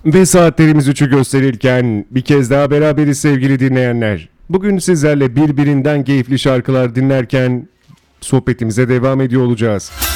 Ve saatlerimiz 3'ü gösterirken bir kez daha beraberiz sevgili dinleyenler. Bugün sizlerle birbirinden keyifli şarkılar dinlerken sohbetimize devam ediyor olacağız.